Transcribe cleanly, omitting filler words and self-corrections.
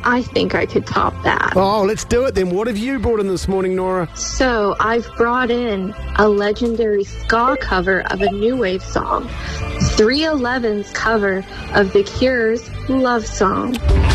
I think I could top that. Oh, let's do it then. What have you brought in this morning, Nora? So I've brought in a legendary ska cover of a new wave song, 311's cover of The Cure's Love Song.